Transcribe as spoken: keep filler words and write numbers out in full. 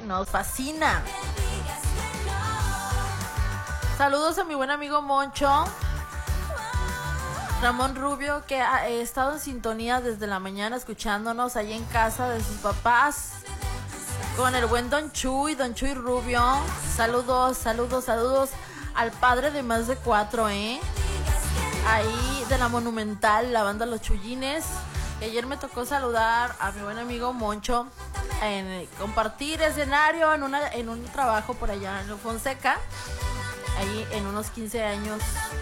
nos fascina. Saludos a mi buen amigo Moncho Ramón Rubio, que ha estado en sintonía desde la mañana escuchándonos ahí en casa de sus papás con el buen Don Chuy, Don Chuy Rubio. Saludos, saludos, saludos al padre de más de cuatro, ¿eh? Ahí de la Monumental, la banda Los Chullines. Y ayer me tocó saludar a mi buen amigo Moncho, en compartir escenario en, una, en un trabajo por allá en Fonseca, ahí en unos quince años